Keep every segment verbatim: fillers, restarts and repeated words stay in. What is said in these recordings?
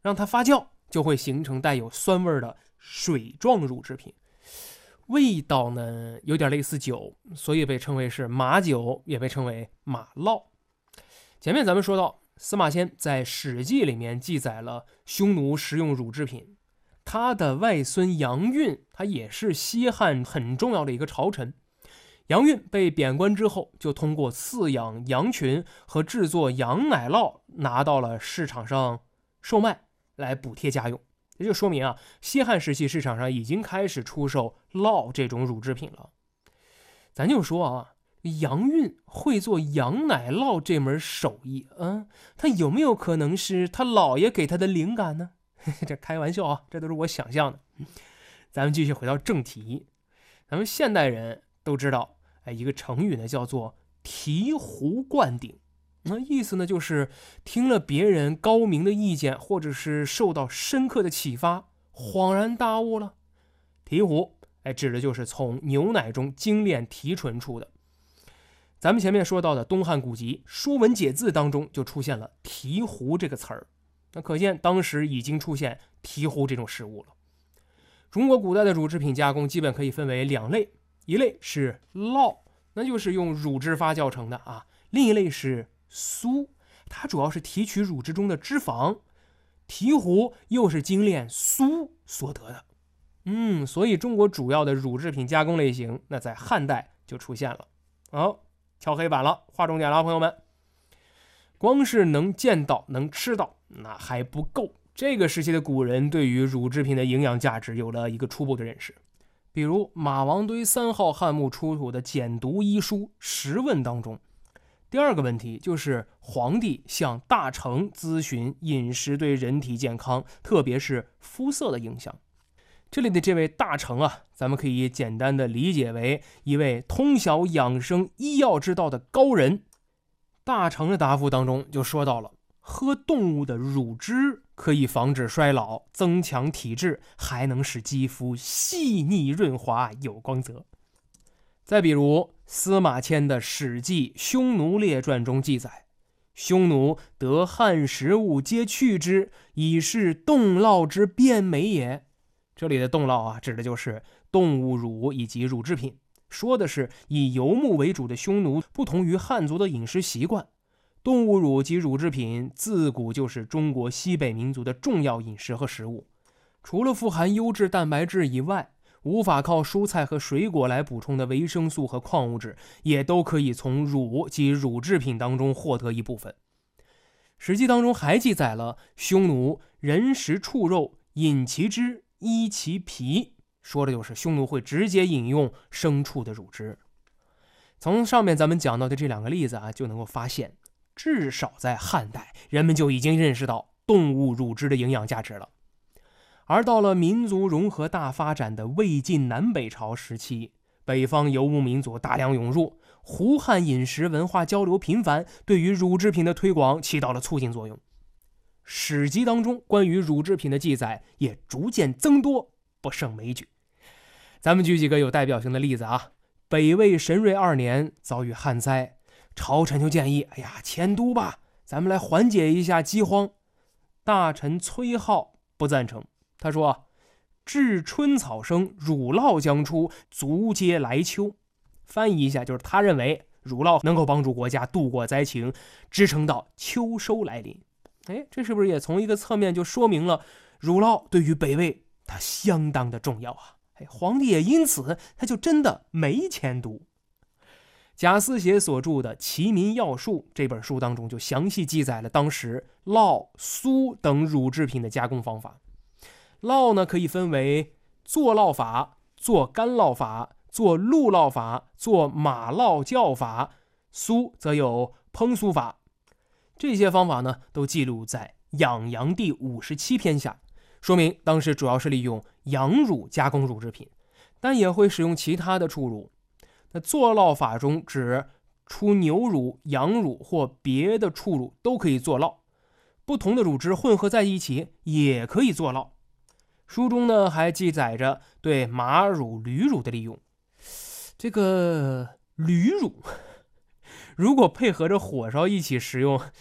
让它发酵，就会形成带有酸味的水状乳制品。味道呢有点类似酒，所以被称为是马酒，也被称为马酪。前面咱们说到，司马迁在《史记》里面记载了匈奴食用乳制品，他的外孙杨运，他也是西汉很重要的一个朝臣。杨运被贬官之后，就通过饲养羊群和制作羊奶酪拿到了市场上售卖，来补贴家用。这就说明啊，西汉时期市场上已经开始出售酪这种乳制品了。咱就说啊，杨运会做羊奶酪这门手艺，嗯，他有没有可能是他姥爷给他的灵感呢？这开玩笑啊，这都是我想象的。咱们继续回到正题，咱们现代人都知道，哎，一个成语呢叫做醍醐灌顶。那意思呢，就是听了别人高明的意见，或者是受到深刻的启发，恍然大悟了。醍醐，哎，指的就是从牛奶中精炼提纯出的。咱们前面说到的东汉古籍《说文解字》当中就出现了醍醐这个词儿，那可见当时已经出现醍醐这种食物了。中国古代的乳制品加工基本可以分为两类，一类是酪，那就是用乳汁发酵成的啊；另一类是酥，它主要是提取乳汁中的脂肪，醍醐又是精炼酥所得的。嗯，所以中国主要的乳制品加工类型，那在汉代就出现了。好，敲黑板了，划重点了，朋友们。光是能见到、能吃到，那还不够。这个时期的古人对于乳制品的营养价值有了一个初步的认识。比如马王堆三号汉墓出土的简牍医书《时问》当中，第二个问题就是皇帝向大臣咨询饮食对人体健康，特别是肤色的影响。这里的这位大臣啊，咱们可以简单的理解为一位通晓养生医药之道的高人。大臣的答复当中就说到了，喝动物的乳汁可以防止衰老，增强体质，还能使肌肤细腻润滑有光泽。再比如司马迁的《史记·匈奴列传》中记载，匈奴得汉食物皆去之，以是动酪之变美也。这里的动酪啊，指的就是动物乳以及乳制品，说的是以游牧为主的匈奴不同于汉族的饮食习惯。动物乳及乳制品自古就是中国西北民族的重要饮食和食物，除了富含优质蛋白质以外，无法靠蔬菜和水果来补充的维生素和矿物质，也都可以从乳及乳制品当中获得一部分。史记当中还记载了匈奴人食畜肉，饮其汁，依其皮，说的就是匈奴会直接饮用牲畜的乳汁。从上面咱们讲到的这两个例子啊，就能够发现，至少在汉代，人们就已经认识到动物乳汁的营养价值了。而到了民族融合大发展的魏晋南北朝时期，北方游牧民族大量涌入，胡汉饮食文化交流频繁，对于乳制品的推广起到了促进作用。史籍当中关于乳制品的记载也逐渐增多，不胜枚举。咱们举几个有代表性的例子啊。北魏神瑞二年遭遇旱灾，朝臣就建议，哎呀，迁都吧，咱们来缓解一下饥荒。大臣崔颢不赞成，他说，至春草生，乳酪将出，足接来秋。翻译一下，就是他认为乳酪能够帮助国家度过灾情，支撑到秋收来临。哎，这是不是也从一个侧面就说明了乳酪对于北魏它相当的重要啊？哎，皇帝也因此他就真的没迁都。贾思勰所著的《齐民要术》这本书当中就详细记载了当时酪、酥等乳制品的加工方法。酪呢可以分为做酪法、做干酪法、做鹿酪法、做马酪酵法，酥则有烹酥法。这些方法呢都记录在《养羊》第五十七篇下，说明当时主要是利用羊乳加工乳制品，但也会使用其他的畜乳。那做酪法中指出牛乳、羊乳或别的畜乳都可以做酪，不同的乳汁混合在一起也可以做酪。书中呢还记载着对马乳、驴乳的利用。这个驴乳如果配合着火烧一起食用，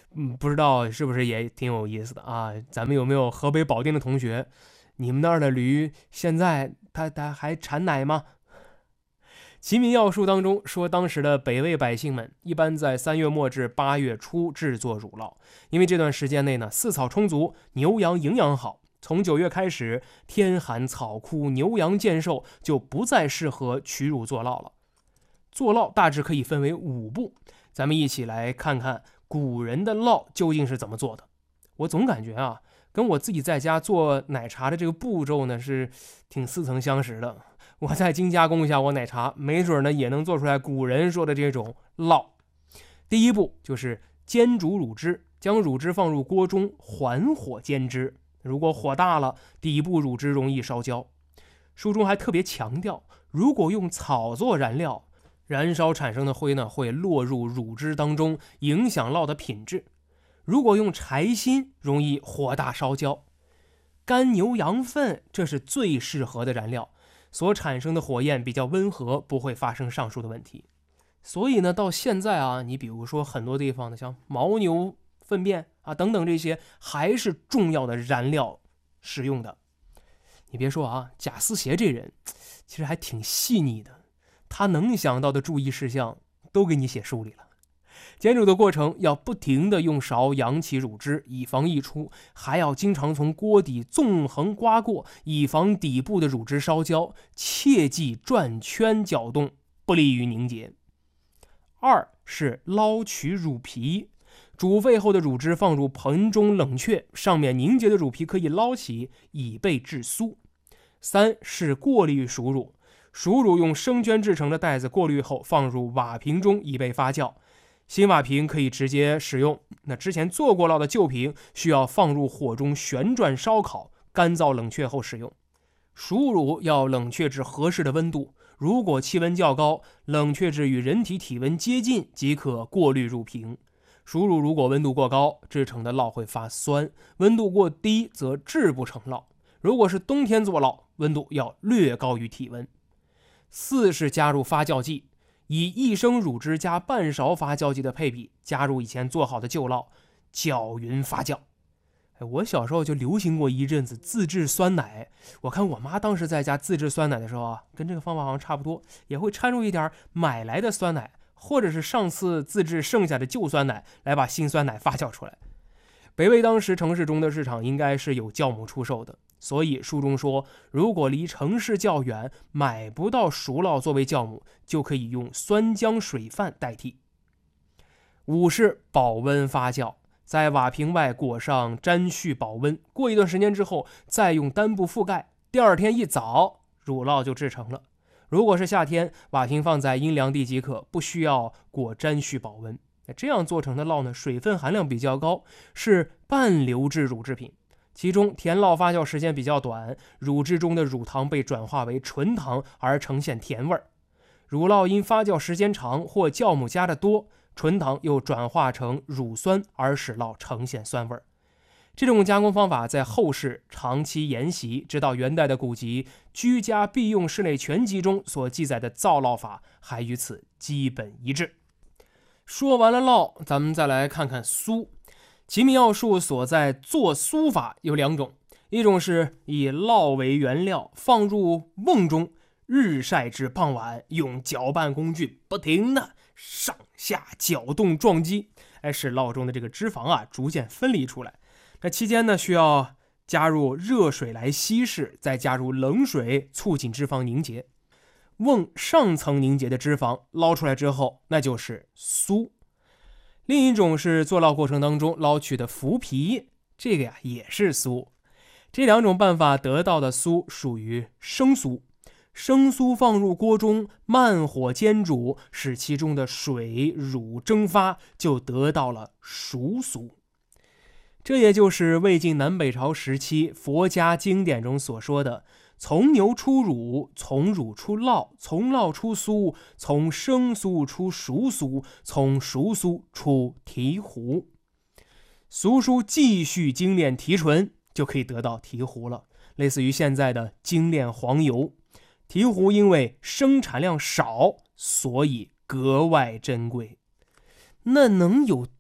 嗯，不知道是不是也挺有意思的啊？咱们有没有河北保定的同学？你们那儿的驴现在它它还产奶吗？齐民要术当中说，当时的北魏百姓们一般在三月末至八月初制作乳酪，因为这段时间内呢，饲草充足，牛羊营养好。从九月开始，天寒草枯，牛羊健瘦，就不再适合取乳做酪了。做酪大致可以分为五步，咱们一起来看看古人的酪究竟是怎么做的。我总感觉啊，跟我自己在家做奶茶的这个步骤呢是挺似曾相识的。我再精加工一下我奶茶，没准呢也能做出来古人说的这种酪。第一步就是煎煮乳汁，将乳汁放入锅中，缓火煎汁。如果火大了，底部乳汁容易烧焦。书中还特别强调，如果用草做燃料，燃烧产生的灰呢会落入乳汁当中，影响酪的品质。如果用柴薪，容易火大烧焦。干牛羊粪，这是最适合的燃料，所产生的火焰比较温和，不会发生上述的问题。所以呢，到现在啊，你比如说很多地方的像牦牛粪便啊等等这些，还是重要的燃料使用的。你别说啊，贾思勰这人其实还挺细腻的，他能想到的注意事项都给你写书里了。煎煮的过程要不停地用勺扬起乳汁，以防溢出，还要经常从锅底纵横刮过，以防底部的乳汁烧焦，切忌转圈搅动，不利于凝结。二是捞取乳皮，煮沸后的乳汁放入盆中冷却，上面凝结的乳皮可以捞起，以备制酥。三是过滤熟乳，熟乳用生绢制成的袋子过滤后放入瓦瓶中，以备发酵。新瓦瓶可以直接使用，那之前做过烙的旧瓶需要放入火中旋转烧烤，干燥冷却后使用。熟乳要冷却至合适的温度，如果气温较高，冷却至与人体体温接近即可过滤入瓶。熟乳如果温度过高，制成的酪会发酸，温度过低则制不成酪。如果是冬天做酪，温度要略高于体温。四是加入发酵剂，以一升乳汁加半勺发酵剂的配比，加入以前做好的旧酪，搅匀发酵。我小时候就流行过一阵子自制酸奶，我看我妈当时在家自制酸奶的时候啊，跟这个方法好像差不多，也会掺入一点买来的酸奶，或者是上次自制剩下的旧酸奶，来把新酸奶发酵出来。北魏当时城市中的市场应该是有酵母出售的，所以书中说，如果离城市较远，买不到熟酪作为酵母，就可以用酸浆水饭代替。五是保温发酵，在瓦瓶外裹上粘絮保温，过一段时间之后，再用单布覆盖，第二天一早，乳酪就制成了。如果是夏天，瓦瓶放在阴凉地即可，不需要裹粘絮保温。这样做成的酪呢，水分含量比较高，是半流质乳制品。其中甜酪发酵时间比较短，乳汁中的乳糖被转化为纯糖而呈现甜味儿。乳酪因发酵时间长或酵母加的多，纯糖又转化成乳酸而使酪呈现酸味儿。这种加工方法在后世长期沿袭，直到元代的古籍《居家必用室内全集》中所记载的造酪法还与此基本一致。说完了酪，咱们再来看看酥。齐民要术所在做酥法有两种，一种是以酪为原料，放入瓮中，日晒至傍晚，用搅拌工具不停的上下搅动撞击，哎，使酪中的这个脂肪啊逐渐分离出来。那期间呢，需要加入热水来稀释，再加入冷水促进脂肪凝结。瓮上层凝结的脂肪捞出来之后，那就是酥。另一种是做酪过程当中捞取的麸皮，这个呀也是酥。这两种办法得到的酥属于生酥。生酥放入锅中，慢火煎煮，使其中的水乳蒸发，就得到了熟酥。这也就是魏晋南北朝时期佛家经典中所说的从牛出乳，从乳出酪，从酪出酥，从生酥出熟酥，从熟酥出提糊。俗书继续精炼提纯，就可以得到提糊了，类似于现在的精炼黄油。提糊因为生产量少，所以格外珍贵。那能有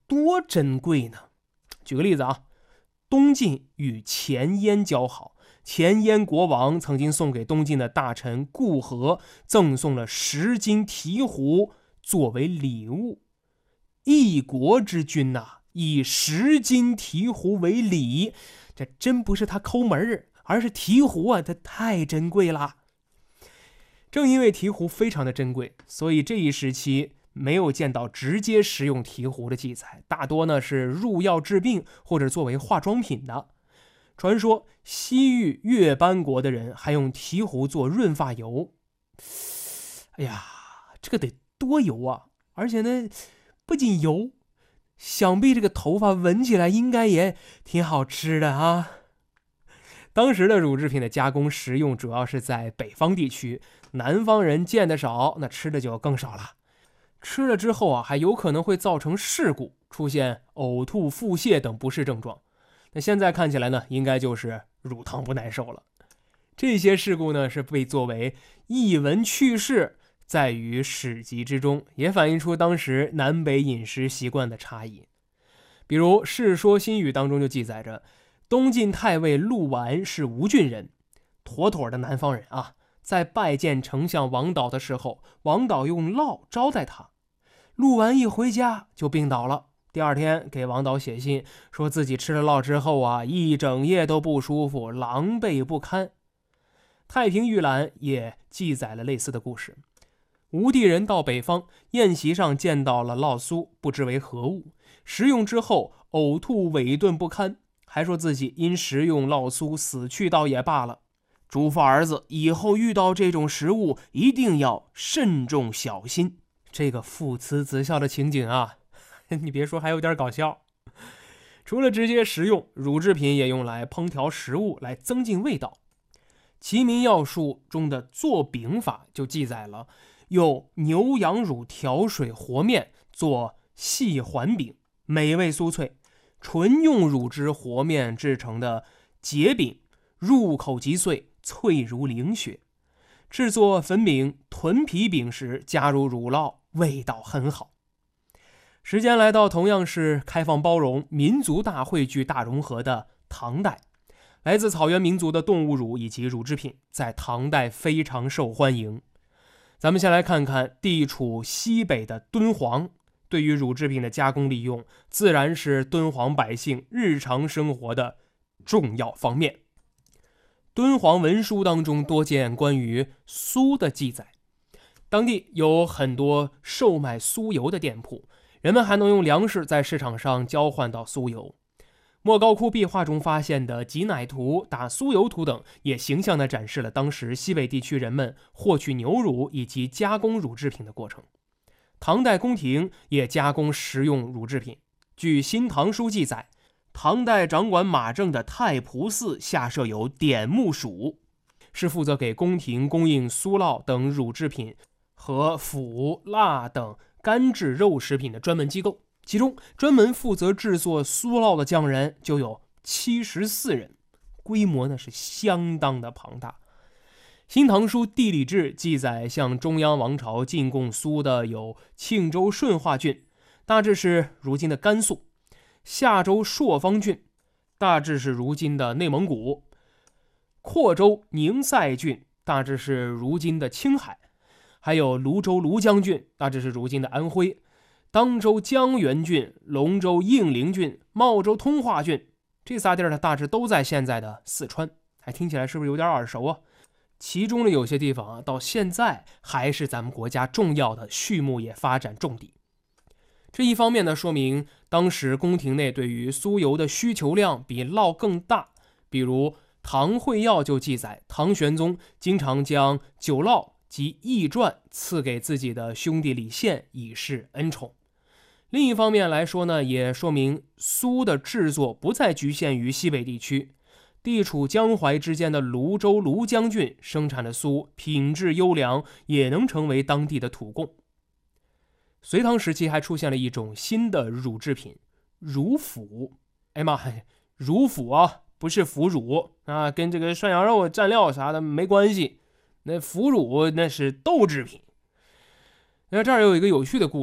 多珍贵呢？举个例子啊，东晋与前燕交好，前燕国王曾经送给东晋的大臣顾和赠送了十斤醍醐作为礼物。一国之君呐、啊，以十斤醍醐为礼，这真不是他抠门，而是醍醐啊，它太珍贵了。正因为醍醐非常的珍贵，所以这一时期没有见到直接食用醍醐的记载，大多呢是入药治病或者作为化妆品的。传说西域月班国的人还用醍醐做润发油。哎呀，这个得多油啊！而且呢，不仅油，想必这个头发闻起来应该也挺好吃的啊。当时的乳制品的加工食用主要是在北方地区，南方人见得少，那吃的就更少了。吃了之后啊，还有可能会造成事故，出现呕吐、腹泻等不适症状。那现在看起来呢，应该就是乳糖不耐受了。这些事故呢，是被作为异闻趣事在于史籍之中，也反映出当时南北饮食习惯的差异。比如《世说新语》当中就记载着，东晋太尉陆绾是吴郡人，妥妥的南方人啊。在拜见丞相王导的时候，王导用酪招待他，陆绾一回家就病倒了。第二天给王导写信，说自己吃了酪之后啊，一整夜都不舒服，狼狈不堪。太平御览也记载了类似的故事。吴地人到北方，宴席上见到了酪酥，不知为何物，食用之后呕吐萎顿不堪，还说自己因食用酪酥死去倒也罢了。嘱咐儿子以后遇到这种食物一定要慎重小心。这个父慈子孝的情景啊，你别说还有点搞笑。除了直接食用，乳制品也用来烹调食物，来增进味道。齐民要术中的做饼法就记载了，用牛羊乳调水和面做细环饼，美味酥脆。纯用乳汁和面制成的结饼，入口即碎，脆如凌雪。制作粉饼、豚皮饼时加入乳酪，味道很好。时间来到同样是开放包容、民族大汇聚、大融合的唐代，来自草原民族的动物乳以及乳制品在唐代非常受欢迎。咱们先来看看地处西北的敦煌，对于乳制品的加工利用，自然是敦煌百姓日常生活的重要方面。敦煌文书当中多见关于酥的记载，当地有很多售卖酥油的店铺，人们还能用粮食在市场上交换到酥油。莫高窟壁画中发现的挤奶图、打酥油图等，也形象地展示了当时西北地区人们获取牛乳以及加工乳制品的过程。唐代宫廷也加工食用乳制品。据《新唐书》记载，唐代掌管马政的太仆寺下设有典目署，是负责给宫廷供应酥酪等乳制品和腐、蜡等干制肉食品的专门机构。其中专门负责制作酥酪的匠人就有七十四人，规模呢是相当的庞大。新唐书地理志记载，向中央王朝进贡酥的有庆州顺化郡，大致是如今的甘肃；夏州朔方郡，大致是如今的内蒙古；阔州宁塞郡，大致是如今的青海；还有泸州庐江郡，大致是如今的安徽；当州江源郡、龙州应陵郡、茂州通化郡，这仨地儿呢，大致都在现在的四川。还听起来是不是有点耳熟啊？其中的有些地方啊，到现在还是咱们国家重要的畜牧业发展重地。这一方面呢，说明当时宫廷内对于酥油的需求量比酪更大。比如《唐会要》就记载，唐玄宗经常将酒酪及驿传赐给自己的兄弟李宪，以示恩宠。另一方面来说呢，也说明酥的制作不再局限于西北地区，地处江淮之间的泸州庐江郡生产的酥品质优良，也能成为当地的土贡。隋唐时期还出现了一种新的乳制品，乳腐。哎妈，乳腐啊，不是腐乳啊，跟这个涮羊肉蘸料啥的没关系。那腐乳那是豆制品。那这儿有一个有趣的故事，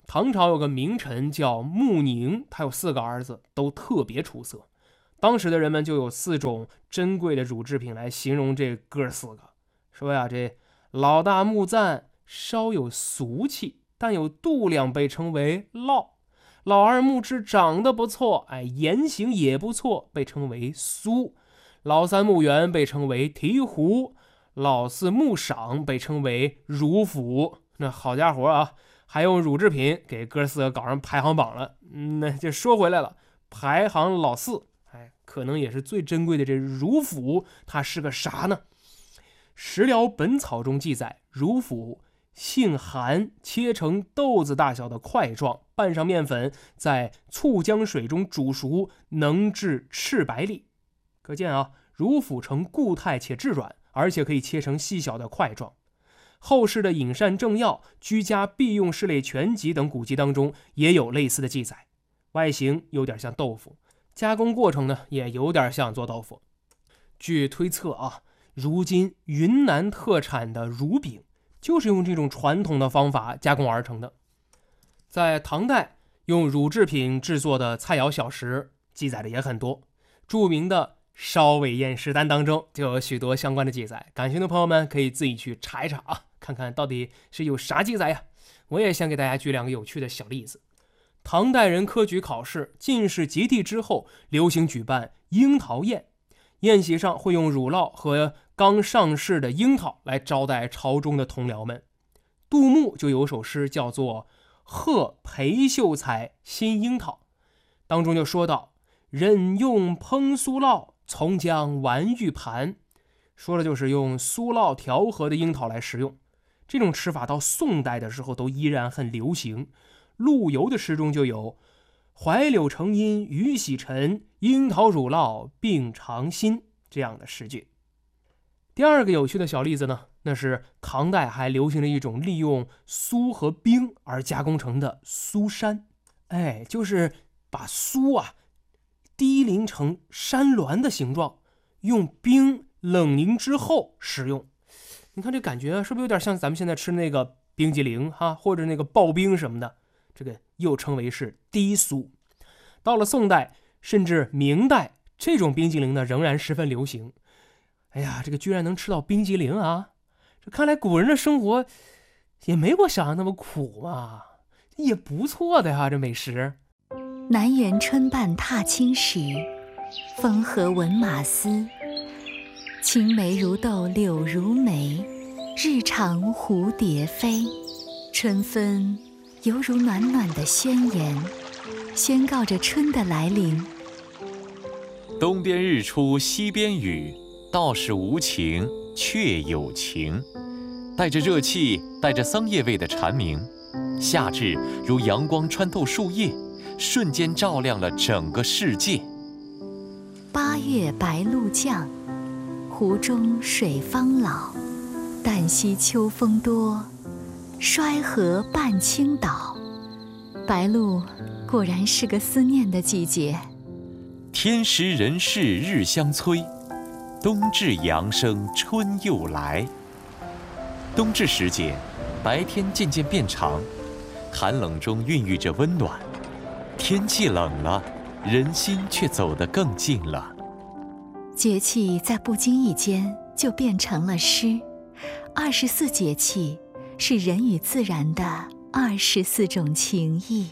唐朝有个名臣叫穆宁，他有四个儿子，都特别出色。当时的人们就有四种珍贵的乳制品来形容这哥四个，说呀，这老大穆赞稍有俗气，但有度量，被称为烙；老二穆芝长得不错，哎，言行也不错，被称为苏；老三穆元被称为醍醐；老四穆赏被称为乳府。那好家伙啊，还用乳制品给哥四个搞上排行榜了。嗯，那就说回来了，排行老四，哎，可能也是最珍贵的这乳府，它是个啥呢？食疗本草中记载，乳府性寒，切成豆子大小的块状，拌上面粉，在醋浆水中煮熟，能治赤白痢。可见啊，乳府呈固态且质软，而且可以切成细小的块状。后世的饮膳正要、居家必用事类全集等古籍当中也有类似的记载。外形有点像豆腐，加工过程呢也有点像做豆腐。据推测啊，如今云南特产的乳饼就是用这种传统的方法加工而成的。在唐代，用乳制品制作的菜肴小食记载的也很多，著名的烧尾宴食单当中就有许多相关的记载，感兴趣的朋友们可以自己去查一查啊，看看到底是有啥记载呀。我也想给大家举两个有趣的小例子。唐代人科举考试，进士及第之后，流行举办樱桃宴，宴席上会用乳酪和刚上市的樱桃来招待朝中的同僚们。杜牧就有首诗叫做贺裴秀才新樱桃，当中就说到，人用烹酥酪，从将丸玉盘，说的就是用酥酪调和的樱桃来食用。这种吃法到宋代的时候都依然很流行。陆游的诗中就有槐柳成荫雨洗尘，樱桃乳酪并尝新这样的诗句。第二个有趣的小例子呢，那是唐代还流行了一种利用酥和冰而加工成的酥山。哎，就是把酥啊低淋成山峦的形状，用冰冷凝之后食用。你看这感觉是不是有点像咱们现在吃那个冰激凌哈，或者那个刨冰什么的，这个又称为是低酥。到了宋代甚至明代，这种冰激凌呢仍然十分流行。哎呀，这个居然能吃到冰激凌啊，这看来古人的生活也没我想的那么苦嘛，也不错的呀，这美食。 南园春半踏青时，风和闻马嘶。青梅如豆柳如眉，日长蝴蝶飞。春分犹如暖暖的宣言，宣告着春的来临。 东边日出西边雨，道是无晴却有晴。带着热气，带着桑叶味的蝉鸣，夏至如阳光穿透树叶，瞬间照亮了整个世界。 八月白露降，湖中水方老。旦夕秋风多，衰河半倾倒。白露果然是个思念的季节。 天时人事日相催，冬至阳生春又来。冬至时节，白天渐渐变长，寒冷中孕育着温暖。天气冷了，人心却走得更近了。 节气在不经意间就变成了诗。二十四节气是人与自然的二十四种情谊。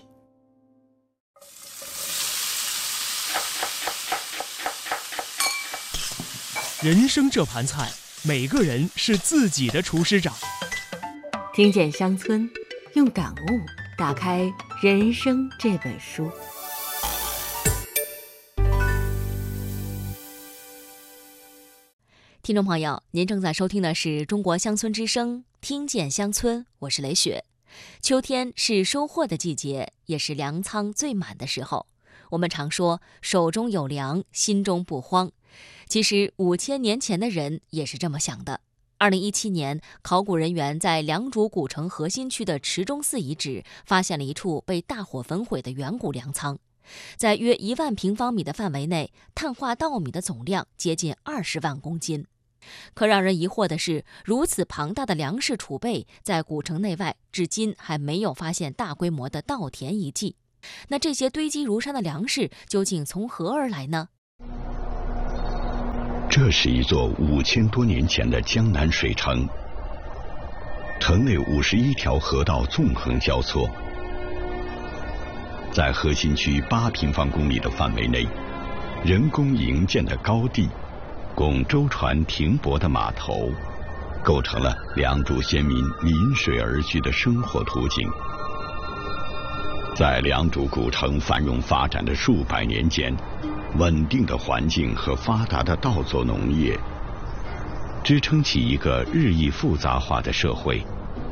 人生这盘菜，每个人是自己的厨师长。 听见乡村，用感悟打开人生这本书。听众朋友，您正在收听的是中国乡村之声，听见乡村，我是雷雪。秋天是收获的季节，也是粮仓最满的时候。我们常说手中有粮，心中不慌。其实五千年前的人也是这么想的。二零一七年，考古人员在良渚古城核心区的池中寺遗址发现了一处被大火焚毁的远古粮仓。在约一万平方米的范围内，碳化稻米的总量接近二十万公斤。 可让人疑惑的是，如此庞大的粮食储备，在古城内外至今还没有发现大规模的稻田遗迹。那这些堆积如山的粮食究竟从何而来呢？ 这是一座五千多年前的江南水城，城内五十一条河道纵横交错，在核心区八平方公里的范围内，人工营建的高地，供舟船停泊的码头，构成了良渚先民临水而居的生活图景。在良渚古城繁荣发展的数百年间，稳定的环境和发达的稻作农业，支撑起一个日益复杂化的社会。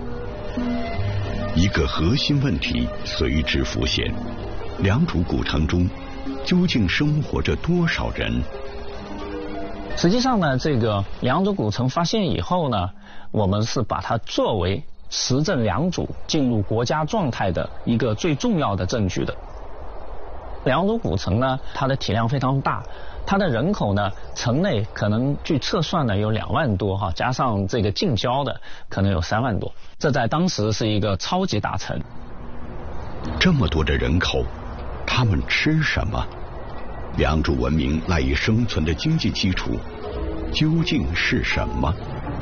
一个核心问题随之浮现：良渚古城中究竟生活着多少人？ 实际上呢，这个良渚古城发现以后呢，我们是把它作为实证良渚进入国家状态的一个最重要的证据的。良渚古城呢，它的体量非常大，它的人口呢，城内可能据测算呢有两万多哈，加上这个近郊的可能有三万多，这在当时是一个超级大城。 这么多的人口，他们吃什么？良渚文明赖以生存的经济基础究竟是什么？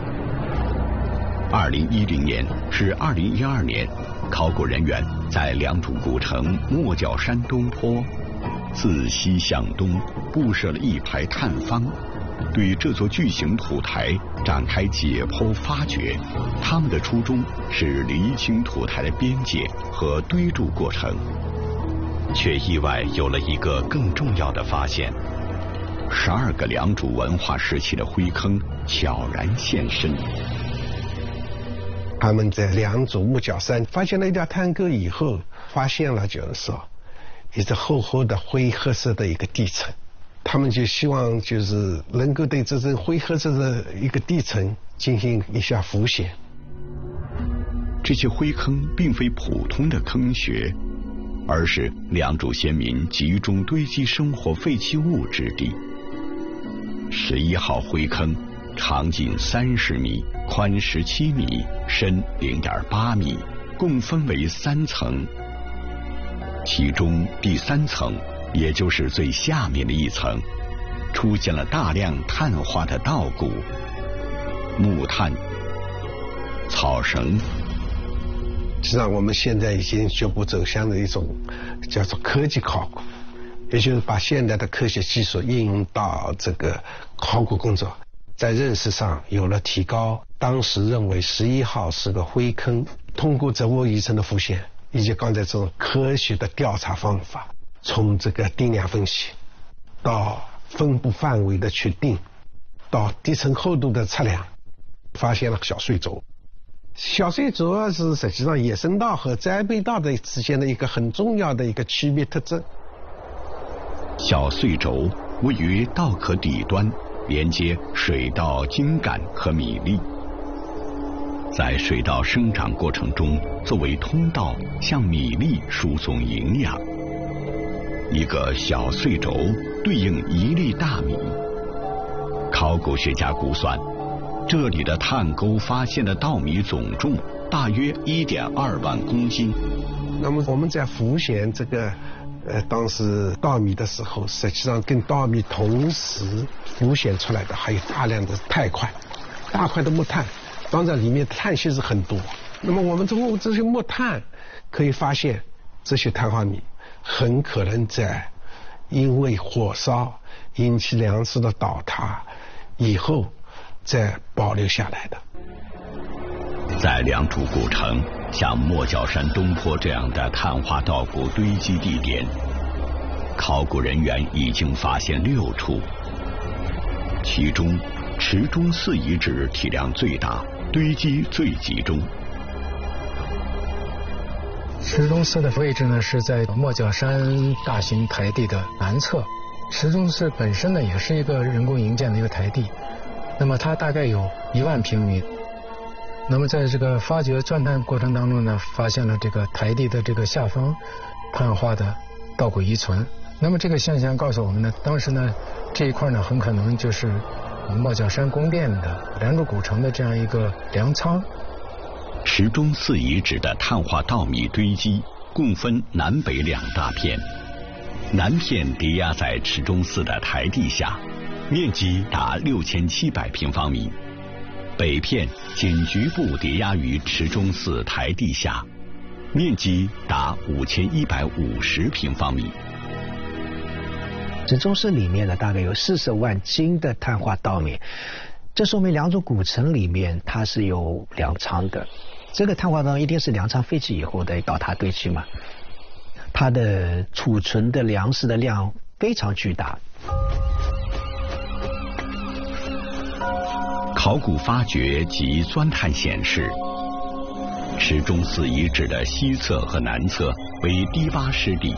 二零一零年至二零一二年，考古人员在良渚古城莫角山东坡自西向东布设了一排探方，对这座巨型土台展开解剖发掘。他们的初衷是厘清土台的边界和堆筑过程，却意外有了一个更重要的发现：十二个良渚文化时期的灰坑悄然现身。 他们在良渚木角山发现了一条探沟以后，发现了就是说一只厚厚的灰褐色的一个地层，他们就希望就是能够对这种灰褐色的一个地层进行一下浮选。 这些灰坑并非普通的坑穴，而是良渚先民集中堆积生活废弃物之地。十一号灰坑长近三十米，宽十七米，深零点八米，共分为三层。其中第三层，也就是最下面的一层，出现了大量碳化的稻谷、木炭、草绳。 实际上，我们现在已经逐步走向了一种叫做科技考古，也就是把现代的科学技术应用到这个考古工作，在认识上有了提高。当时认为十一号是个灰坑，通过植物遗传的复现以及刚才这种科学的调查方法，从这个定量分析到分布范围的确定，到地层厚度的测量，发现了小碎轴。小碎轴是实际上野生稻和栽培稻的之间的一个很重要的一个区别特征。 小碎轴位于稻壳底端，连接水稻茎秆和米粒，在水稻生长过程中作为通道向米粒输送营养。一个小碎轴对应一粒大米。考古学家估算，这里的探沟发现的稻米总重大约 一点二万公斤。 那么我们在浮选这个呃，当时稻米的时候，实际上跟稻米同时浮选出来的还有大量的钛块，大块的木炭，当然里面碳性是很多。那么我们通过这些木炭可以发现，这些碳化米很可能在因为火烧引起粮食的倒塌以后再保留下来的。 在良渚古城，像莫角山东坡这样的碳化稻谷堆积地点，考古人员已经发现六处，其中池中寺遗址体量最大，堆积最集中。 池中寺的位置呢是在莫角山大型台地的南侧。池中寺本身呢也是一个人工营建的一个台地，那么它大概有一万平米。那么在这个发掘钻探过程当中呢，发现了这个台地的这个下方碳化的稻谷遗存。那么这个现象告诉我们呢，当时呢这一块呢很可能就是莫角山宫殿的良渚古城的这样一个粮仓。 池中寺遗址的碳化稻米堆积共分南北两大片，南片叠压在池中寺的台地下，面积达六千七百平方米；北片仅局部叠压于池中寺台地下，面积达五千一百五十平方米。 池中寺里面呢，大概有四十万斤的碳化稻米，这说明良渚古城里面它是有粮仓的。这个碳化稻一定是粮仓废弃以后的倒塌堆积嘛，它的储存的粮食的量非常巨大。 考古发掘及钻探显示，池中寺遗址的西侧和南侧为低洼湿地，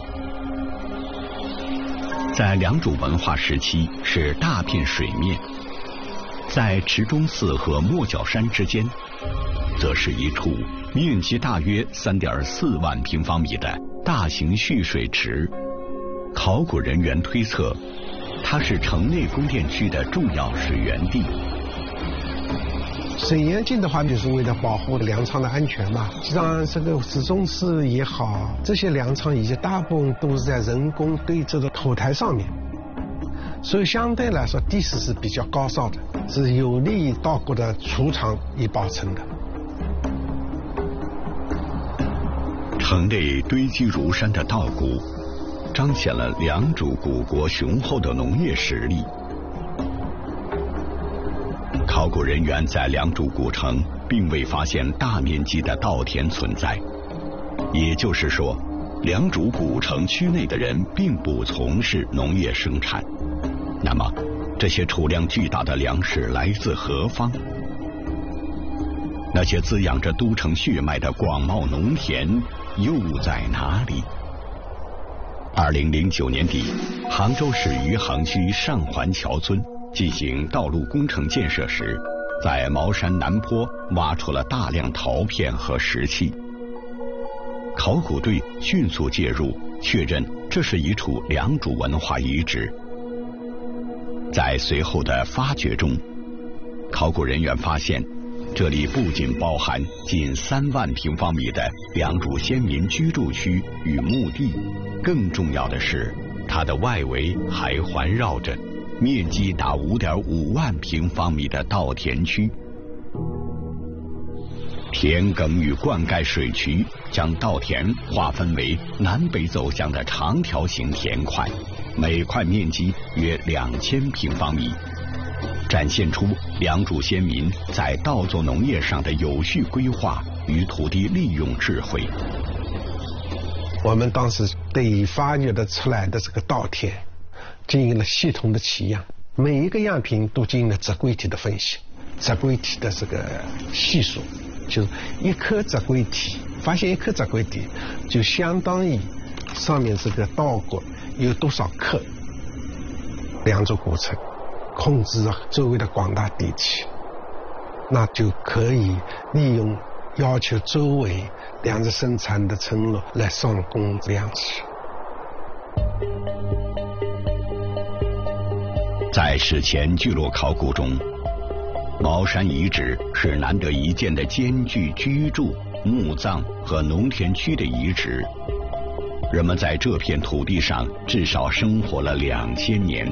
在良渚文化时期是大片水面，在池中寺和莫角山之间，则是一处面积大约 三点四万平方米的大型蓄水池。考古人员推测，它是城内宫殿区的重要水源地。 水源镜的话，就是为了保护粮仓的安全嘛。实际上，这个池中寺也好，这些粮仓以及大部分都是在人工堆砌的土台上面，所以相对来说地势是比较高稍的，是有利于稻谷的储藏与保存的。 城内堆积如山的稻谷，彰显了良渚古国雄厚的农业实力。考古人员在良渚古城并未发现大面积的稻田存在，也就是说，良渚古城区内的人并不从事农业生产。那么，这些储量巨大的粮食来自何方？那些滋养着都城血脉的广袤农田又在哪里？二零零九年底，杭州市余杭区上环桥村进行道路工程建设时，在茅山南坡挖出了大量陶片和石器。考古队迅速介入，确认这是一处良渚文化遗址。在随后的发掘中，考古人员发现，这里不仅包含近三万平方米的良渚先民居住区与墓地，更重要的是，它的外围还环绕着面积达 五点五万平方米的稻田区。田埂与灌溉水渠将稻田划分为南北走向的长条形田块，每块面积约两千平方米，展现出良渚先民在稻作农业上的有序规划与土地利用智慧。 我们当时对发掘的出来的这个稻田进行了系统的取样，每一个样品都进行了植硅体的分析，植硅体的这个系数，就是一颗植硅体，发现一颗植硅体就相当于上面这个稻谷有多少克。良渚古城控制了周围的广大地区，那就可以利用要求周围粮食生产的村落来上供粮食。 在史前聚落考古中，茅山遗址是难得一见的兼具居住、墓葬和农田区的遗址。人们在这片土地上至少生活了两千年。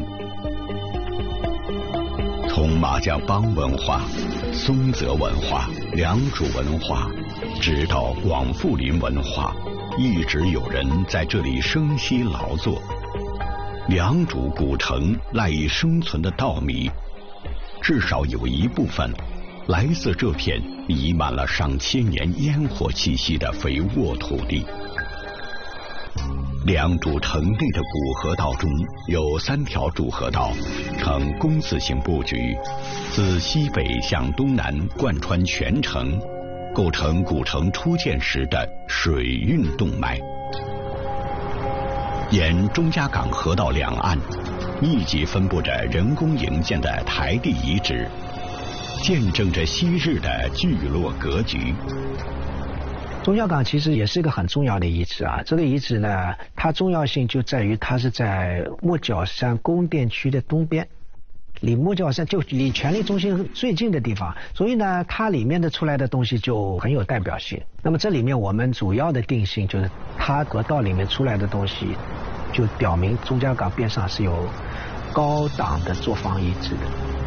从马家浜文化、松泽文化、良渚文化，直到广富林文化，一直有人在这里生息劳作。良渚古城赖以生存的稻米，至少有一部分来自这片弥漫了上千年烟火气息的肥沃土地。良渚城内的古河道中有三条主河道，呈弓字形布局，自西北向东南贯穿全城，构成古城初建时的水运动脉。沿钟家港河道两岸，密集分布着人工营建的台地遗址，见证着昔日的聚落格局。 钟家港其实也是一个很重要的遗址啊，这个遗址呢，它重要性就在于它是在莫角山宫殿区的东边， 离莫角山就离权力中心最近的地方，所以呢，它里面的出来的东西就很有代表性。那么这里面我们主要的定性就是它河道里面出来的东西，就表明钟家港边上是有高档的作坊遗址的。